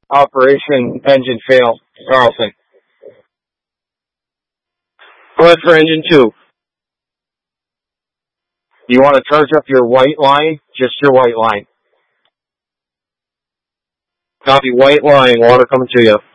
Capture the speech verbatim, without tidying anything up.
Operation engine fail, Carlson. Go ahead for engine two. You want to charge up your white line? Just your white line. Copy, white line, water coming to you.